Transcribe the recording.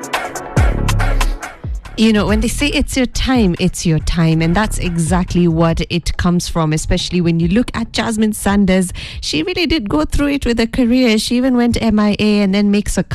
You know, when they say it's your time, it's your time. And that's exactly what it comes from, especially when you look at Jasmine Sanders. She really did go through it with her career. She even went MIA and then makes a